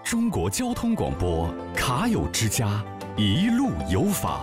中国交通广播卡友之家，一路有法。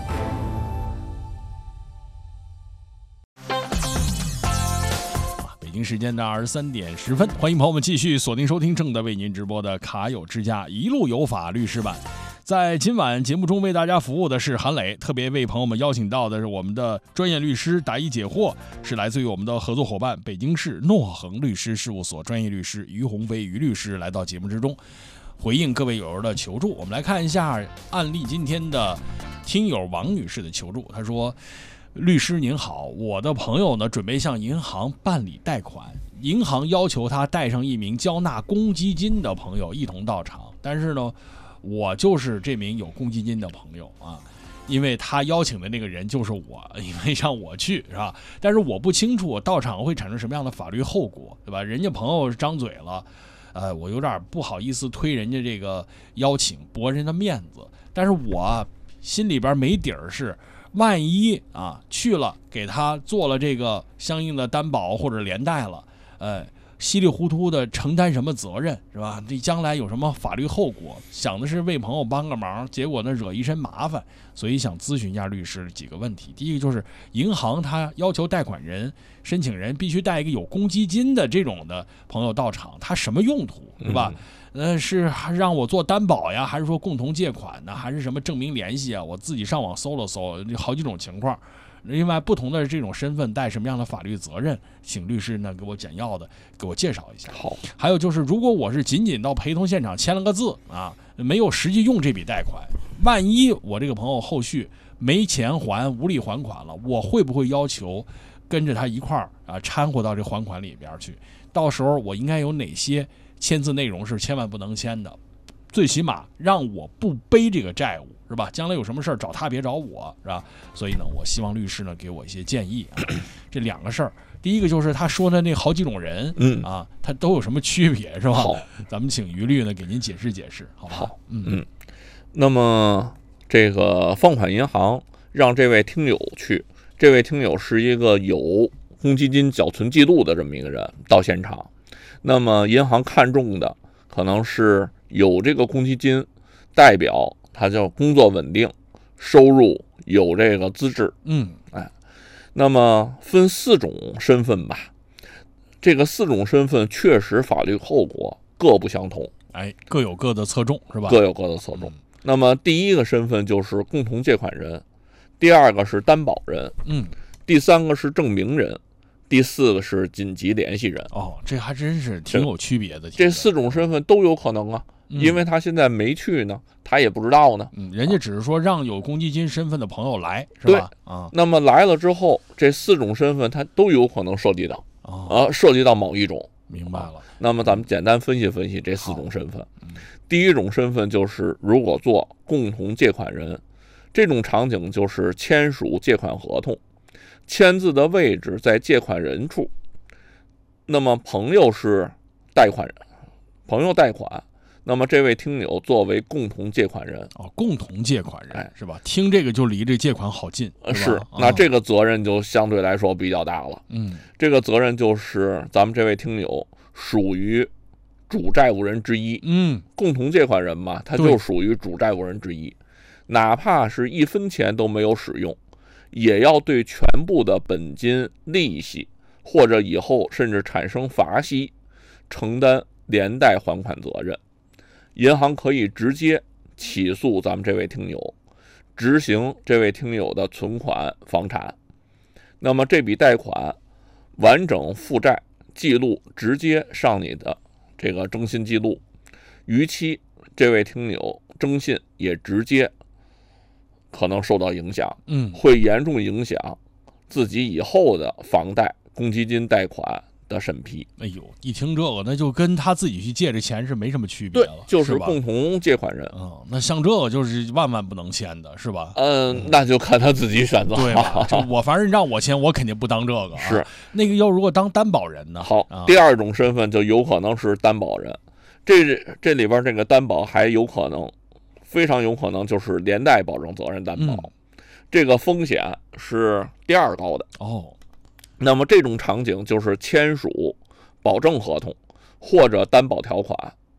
北京时间的23点10分，欢迎朋友们继续锁定收听正在为您直播的卡友之家，一路有法律师版。在今晚节目中为大家服务的是韩磊，特别为朋友们邀请到的是我们的专业律师答疑解惑，是来自于我们的合作伙伴北京市诺恒律师事务所专业律师于鸿飞于律师来到节目之中，回应各位友友的求助。我们来看一下案例，今天的听友王女士的求助，她说：律师您好，我的朋友呢准备向银行办理贷款，银行要求他带上一名交纳公积金的朋友一同到场，但是呢我就是这名有公积金的朋友啊，因为他邀请的那个人就是我，因为让我去是吧？但是我不清楚我到场会产生什么样的法律后果，对吧？人家朋友张嘴了，我有点不好意思推人家这个邀请，驳人的面子，但是我心里边没底儿是，万一啊去了给他做了这个相应的担保或者连带了，稀里糊涂的承担什么责任是吧？这将来有什么法律后果？想的是为朋友帮个忙，结果呢惹一身麻烦，所以想咨询一下律师几个问题。第一个就是银行他要求贷款人、申请人必须带一个有公积金的这种的朋友到场，他什么用途是吧？是让我做担保呀，还是说共同借款呢？还是什么证明联系啊？我自己上网搜了搜，好几种情况。另外，不同的这种身份带什么样的法律责任，请律师呢给我简要的给我介绍一下。 好， 还有就是，如果我是仅仅到陪同现场签了个字啊，没有实际用这笔贷款，万一我这个朋友后续没钱还、无力还款了，我会不会要求跟着他一块儿啊掺和到这还款里边去？到时候我应该有哪些签字内容是千万不能签的？最起码让我不背这个债务，是吧？将来有什么事儿找他别找我，是吧？所以呢，我希望律师呢给我一些建议啊。这两个事儿，第一个就是他说的那好几种人，啊，他都有什么区别，是吧？ 好， 咱们请于律呢给您解释解释，好吧？ 好，那么这个放款银行让这位听友去，这位听友是一个有公积金缴存记录的这么一个人到现场，那么银行看中的可能是有这个公积金，代表他叫工作稳定，收入有这个资质，那么分4种身份吧，这个4种身份确实法律后果各不相同， 各有各的侧重，是吧？ 各有各的侧重。那么第一个身份就是共同借款人，第二个是担保人，第三个是证明人，第4个是紧急联系人。 这还真是挺有区别的。 这4种身份都有可能啊，因为他现在没去呢，他也不知道呢。 人家只是说让有公积金身份的朋友来，是吧？ 对，那么来了之后，这4种身份他都有可能涉及到，涉及到某一种。 明白了。 那么咱们简单分析分析这4种身份。第一种身份就是如果做共同借款人，这种场景就是签署借款合同，签字的位置在借款人处，那么朋友是贷款人，朋友贷款，那么这位听友作为共同借款人。 共同借款人，是吧？听这个就离这借款好近， 是，那这个责任就相对来说比较大了。这个责任就是咱们这位听友属于主债务人之一，共同借款人嘛，他就属于主债务人之一，哪怕是1分钱都没有使用，也要对全部的本金、利息或者以后甚至产生罚息承担连带还款责任。银行可以直接起诉咱们这位听友，执行这位听友的存款房产，那么这笔贷款完整负债记录直接上你的这个征信记录，逾期这位听友征信也直接可能受到影响，会严重影响自己以后的房贷、公积金贷款的审批。 一听这个，那就跟他自己去借这钱是没什么区别了， 对，就是共同借款人。 那像这个就是万万不能签的，是吧？ 那就看他自己选择。 对吧？我反正让我签，我肯定不当这个。 是那个如果当担保人呢？ 好，第二种身份就有可能是担保人，这里边这个担保还有可能，非常有可能就是连带保证责任担保，这个风险是第2高的。那么这种场景就是签署保证合同或者担保条款，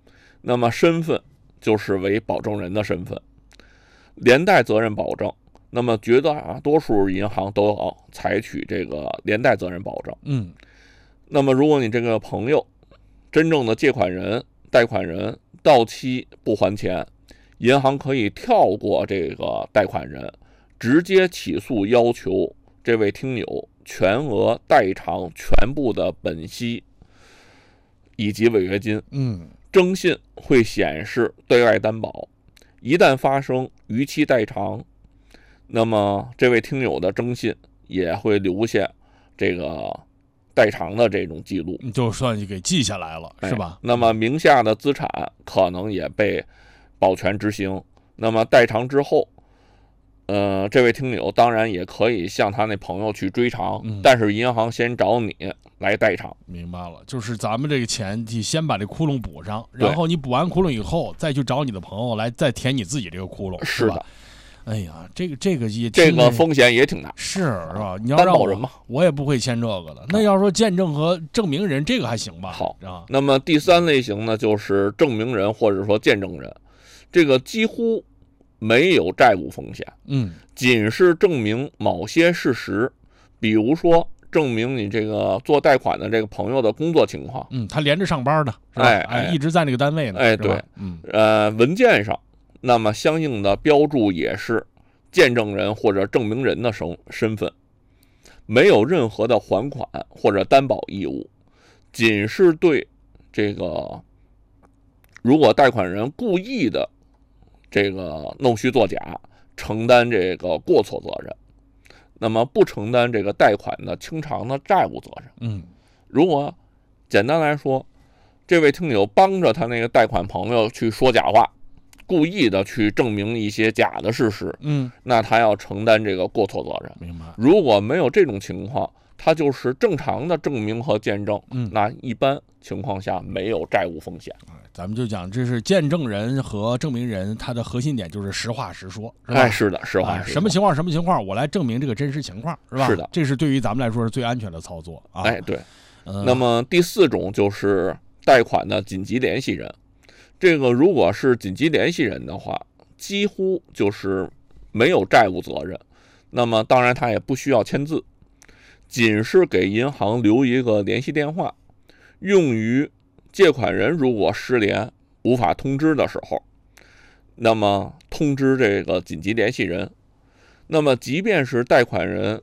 那么身份就是为保证人的身份，连带责任保证。那么绝大多数银行都要采取这个连带责任保证。那么如果你这个朋友真正的借款人、贷款人到期不还钱，银行可以跳过这个贷款人，直接起诉要求这位听友全额代偿全部的本息以及违约金。征信会显示对外担保，一旦发生逾期代偿，那么这位听友的征信也会留下这个代偿的这种记录， 就算给记下来了，是吧？ 那么名下的资产可能也被保全执行。那么代偿之后，这位听友当然也可以向他那朋友去追偿，但是银行先找你来代偿。 明白了，就是咱们这个钱先把这窟窿补上，然后你补完窟窿以后，再去找你的朋友来再填你自己这个窟窿， 是吧？ 哎呀，这个风险也挺大， 是吧？你要让我也不会签这个的。那要说见证和证明人，这个还行吧？ 好啊。那么第三类型呢，就是证明人或者说见证人，这个几乎没有债务风险，仅是证明某些事实，比如说证明你这个做贷款的这个朋友的工作情况， 他连着上班的，是吧？一直在那个单位呢， 对，文件上。那么相应的标注也是见证人或者证明人的身份，没有任何的还款或者担保义务，仅是对这个如果贷款人故意的这个弄虚作假，承担这个过错责任，那么不承担这个贷款的清偿的债务责任。如果简单来说，这位听友帮着他那个贷款朋友去说假话，故意的去证明一些假的事实，那他要承担这个过错责任。 明白。 如果没有这种情况，他就是正常的证明和见证，那一般情况下没有债务风险。 咱们就讲，这是见证人和证明人，他的核心点就是实话实说，是吧？ 是的，实话实说。 什么情况，我来证明这个真实情况，是吧？ 是的， 这是对于咱们来说是最安全的操作啊。 对。那么第四种就是贷款的紧急联系人。这个如果是紧急联系人的话，几乎就是没有债务责任，那么当然他也不需要签字，仅是给银行留一个联系电话，用于借款人如果失联无法通知的时候，那么通知这个紧急联系人。那么即便是贷款人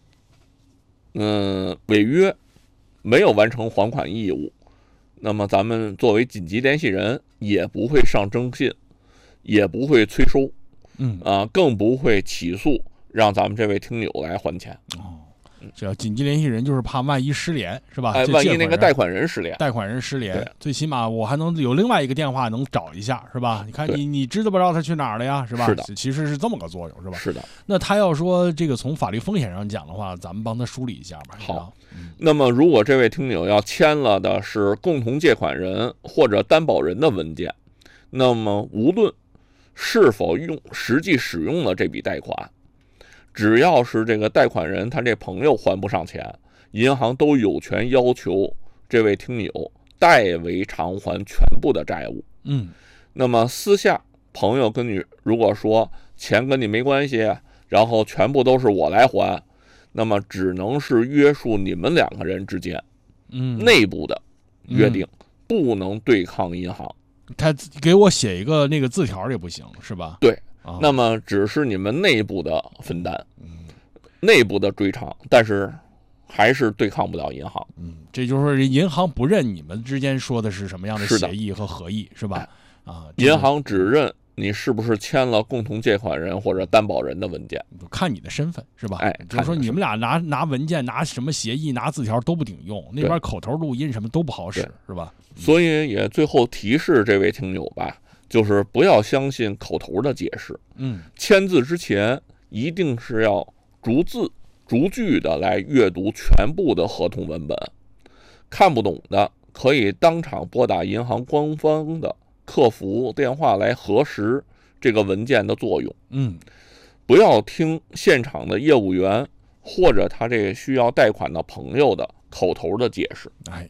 违约没有完成还款义务，那么咱们作为紧急联系人也不会上征信，也不会催收，更不会起诉让咱们这位听友来还钱。 这要紧急联系人，就是怕万一失联，是吧？ 万一那个贷款人失联， 最起码我还能有另外一个电话能找一下，是吧？你看你知道不知道他去哪儿了呀，是吧？ 是的， 其实是这么个作用，是吧？ 是的。 那他要说这个从法律风险上讲的话，咱们帮他梳理一下吧。 好，那么如果这位听友要签了的是共同借款人或者担保人的文件，那么无论是否实际使用了这笔贷款，只要是这个贷款人他这朋友还不上钱，银行都有权要求这位听友代为偿还全部的债务。那么私下朋友跟你如果说钱跟你没关系，然后全部都是我来还，那么只能是约束你们两个人之间内部的约定，不能对抗银行。 他给我写一个那个字条也不行，是吧？ 对。那么只是你们内部的分担，内部的追偿，但是还是对抗不了银行。 这就是说银行不认你们之间说的是什么样的协议和合意，是吧？ 银行只认你是不是签了共同借款人或者担保人的文件， 看你的身份，是吧？就是说你们俩拿文件、拿什么协议、拿字条都不顶用，那边口头录音什么都不好使，是吧？ 所以也最后提示这位听友吧，就是不要相信口头的解释，签字之前一定是要逐字逐句的来阅读全部的合同文本，看不懂的可以当场拨打银行官方的客服电话来核实这个文件的作用。不要听现场的业务员或者他这个需要贷款的朋友的口头的解释。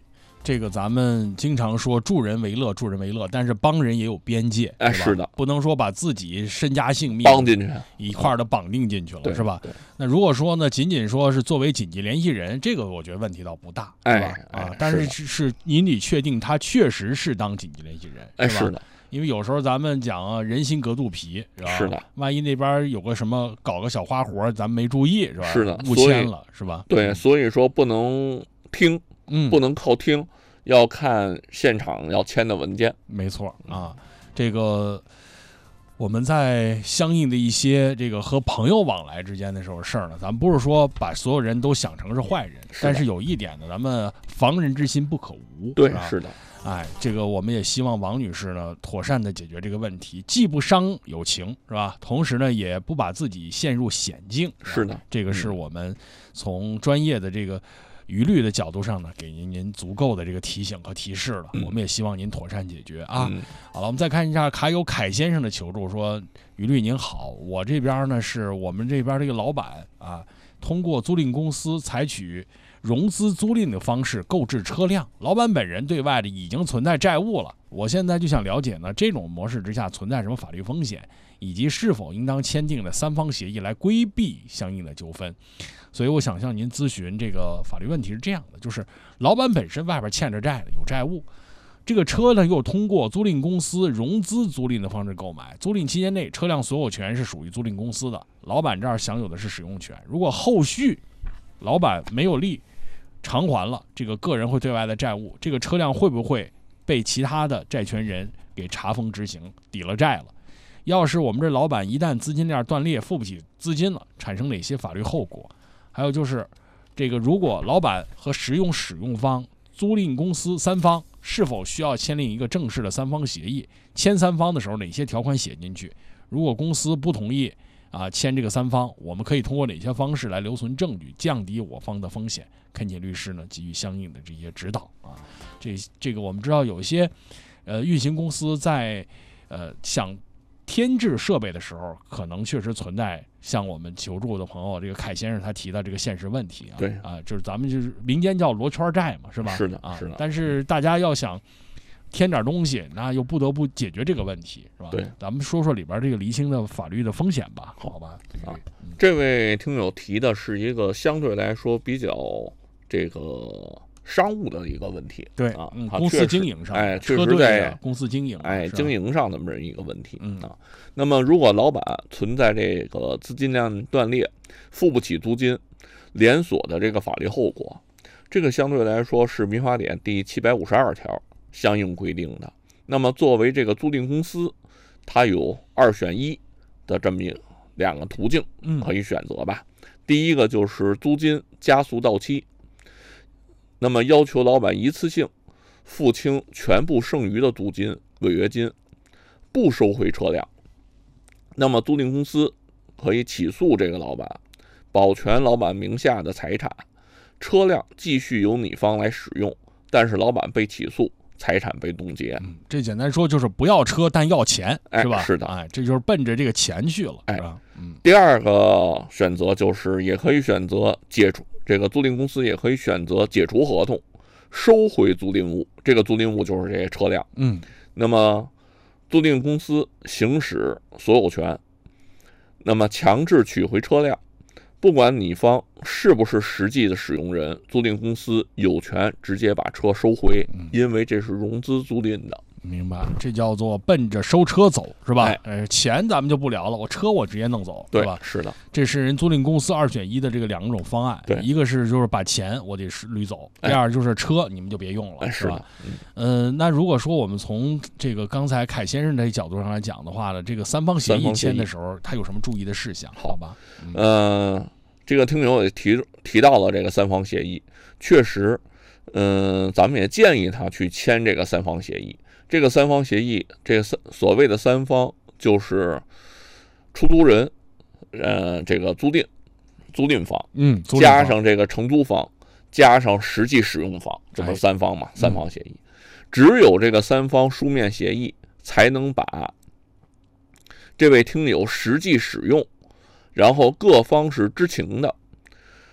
这个咱们经常说助人为乐，助人为乐，但是帮人也有边界， 是的， 不能说把自己身家性命绑进去， 一块的绑定进去了，是吧？ 那如果说呢，仅仅说是作为紧急联系人，这个我觉得问题倒不大，是吧？但是您得确定他确实是当紧急联系人，是吧？ 是的。 因为有时候咱们讲人心隔肚皮，是吧？ 是的， 万一那边有个什么搞个小花活，咱们没注意，是吧？ 是的， 误签了，是吧？ 对，所以说不能听，不能靠听，要看现场要签的文件。 没错啊，这个我们在相应的一些这个和朋友往来之间的时候事儿呢，咱们不是说把所有人都想成是坏人，但是有一点呢，咱们防人之心不可无。 对，是的。 这个我们也希望王女士呢妥善的解决这个问题，既不伤友情，是吧？同时呢，也不把自己陷入险境。 是的， 这个是我们从专业的这个舆律的角度上呢，给您足够的这个提醒和提示了。我们也希望您妥善解决啊。好了，我们再看一下凯先生的求助，说：舆律您好，我这边呢是我们这边这个老板啊，通过租赁公司采取融资租赁的方式购置车辆，老板本人对外的已经存在债务了。我现在就想了解呢，这种模式之下存在什么法律风险，以及是否应当签订的3方协议来规避相应的纠纷。所以我想向您咨询这个法律问题是这样的，就是老板本身外边欠着债的，有债务，这个车呢又通过租赁公司融资租赁的方式购买，租赁期间内车辆所有权是属于租赁公司的，老板这儿享有的是使用权。如果后续老板没有力偿还了这个个人会对外的债务，这个车辆会不会被其他的债权人给查封执行，抵了债了？要是我们这老板一旦资金链断裂，付不起资金了，产生哪些法律后果？还有就是这个如果老板和使用方、租赁公司3方是否需要签订一个正式的3方协议？签3方的时候哪些条款写进去？如果公司不同意签这个3方，我们可以通过哪些方式来留存证据，降低我方的风险？恳请律师呢给予相应的这些指导啊。这个我们知道有一些运行公司在想添置设备的时候，可能确实存在像我们求助的朋友这个凯先生他提的这个现实问题啊。 对就是咱们就是民间叫罗圈债嘛，是吧？ 是的， 是的。但是大家要想添点东西，那又不得不解决这个问题，是吧？ 对， 咱们说说里边这个厘清的法律的风险吧，好吧？ 这位听友提的是一个相对来说比较这个商务的一个问题， 对公司经营上， 确实在公司经营， 经营上那么一个问题那么如果老板存在这个资金链断裂、付不起租金、连锁的这个法律后果，这个相对来说是民法典第752条相应规定的。那么作为这个租赁公司，它有2选1的这么2个途径可以选择吧。第一个就是租金加速到期，那么要求老板一次性付清全部剩余的租金、违约金，不收回车辆。那么租赁公司可以起诉这个老板，保全老板名下的财产，车辆继续由你方来使用，但是老板被起诉，财产被冻结。 这简单说就是不要车但要钱，是吧？ 是的， 这就是奔着这个钱去了，是吧？ 第二个选择就是也可以选择解除，这个租赁公司也可以选择解除合同，收回租赁物，这个租赁物就是这些车辆。那么租赁公司行使所有权，那么强制取回车辆，不管你方是不是实际的使用人，租赁公司有权直接把车收回，因为这是融资租赁的。 明白，这叫做奔着收车走，是吧？钱咱们就不聊了，我直接弄走，对吧？ 是的， 这是人租赁公司2选1的这个2种方案。 对， 一个是就是把钱我得捋走，第二就是车你们就别用了，是吧？那如果说我们从这个刚才凯先生的角度上来讲的话呢，这个3方协议签的时候，他有什么注意的事项？好吧？ 这个听友也提到了这个3方协议，确实，咱们也建议他去签这个3方协议。这个3方协议，这个所谓的3方就是出租人，这个租赁方，加上这个承租方，加上实际使用方，这不是3方嘛？3方协议，只有这个3方书面协议，才能把这位听友实际使用，然后各方是知情的，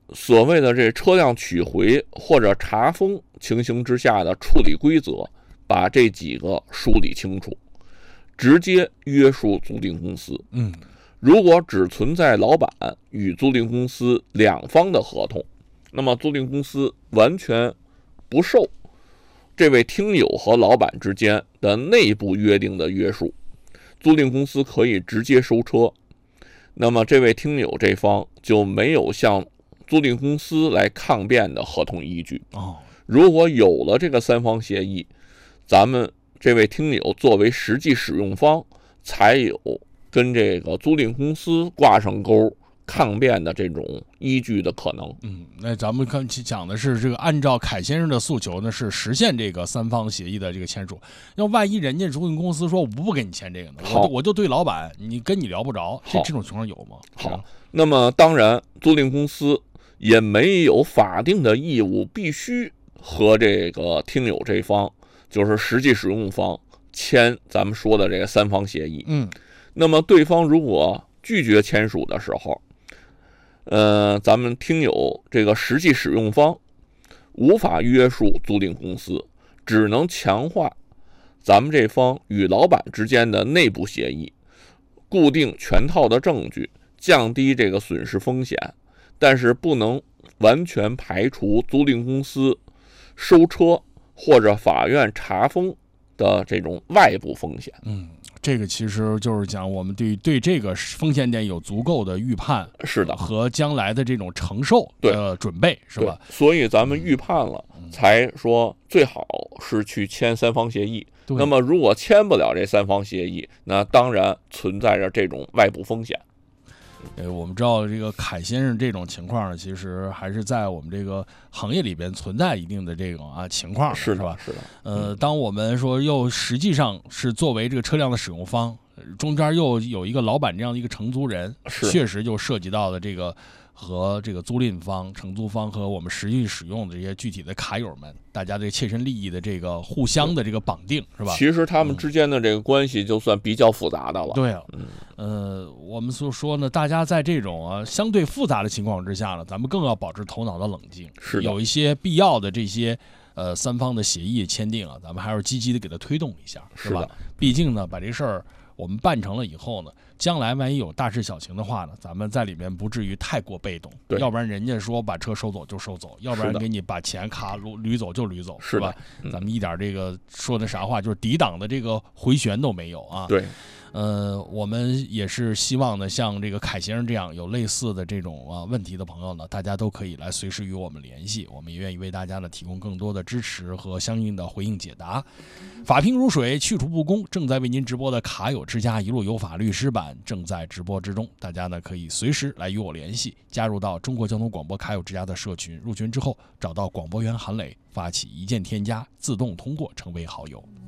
所谓的这车辆取回或者查封情形之下的处理规则，把这几个梳理清楚，直接约束租赁公司。如果只存在老板与租赁公司两方的合同，那么租赁公司完全不受这位听友和老板之间的内部约定的约束，租赁公司可以直接收车，那么这位听友这方就没有向租赁公司来抗辩的合同依据。如果有了这个三方协议，咱们这位听友作为实际使用方，才有跟这个租赁公司挂上钩抗辩的这种依据的可能。 那咱们讲的是这个，按照凯先生的诉求呢，是实现这个三方协议的这个签署。要万一人家租赁公司说我不给你签这个呢，我就对老板你跟你聊不着，这种情况有吗？ 好，那么当然租赁公司也没有法定的义务必须和这个听友这方，就是实际使用方签咱们说的这个三方协议。那么对方如果拒绝签署的时候，咱们听友这个实际使用方无法约束租赁公司，只能强化咱们这方与老板之间的内部协议，固定全套的证据，降低这个损失风险，但是不能完全排除租赁公司收车或者法院查封的这种外部风险。 这个其实就是讲我们对这个风险点有足够的预判， 是的， 和将来的这种承受的准备，是吧？ 所以咱们预判了，才说最好是去签三方协议。那么如果签不了这三方协议，那当然存在着这种外部风险。 我们知道这个凯先生这种情况呢，其实还是在我们这个行业里边存在一定的这种情况，是吧？ 是的。 当我们说又实际上是作为这个车辆的使用方，中间又有一个老板这样的一个承租人，确实就涉及到了这个和这个租赁方、承租方和我们实际使用的这些具体的卡友们，大家这切身利益的这个互相的这个绑定，是吧？ 其实他们之间的这个关系就算比较复杂的了。 对啊，我们所说呢，大家在这种相对复杂的情况之下呢，咱们更要保持头脑的冷静。 是的， 有一些必要的这些三方的协议签订咱们还是积极的给它推动一下，是吧？毕竟呢，把这事儿我们办成了以后呢，将来万一有大事小情的话呢，咱们在里面不至于太过被动，要不然人家说把车收走就收走，要不然给你把钱卡捋走就捋走，是吧？咱们一点这个说的啥话，就是抵挡的这个回旋都没有啊。 对。 我们也是希望呢，像这个凯先生这样有类似的这种问题的朋友呢，大家都可以来随时与我们联系，我们也愿意为大家呢提供更多的支持和相应的回应解答。法平如水，去除不公，正在为您直播的卡友之家一路有法律师版正在直播之中，大家呢可以随时来与我联系，加入到中国交通广播卡友之家的社群，入群之后找到广播员韩磊，发起一键添加，自动通过成为好友。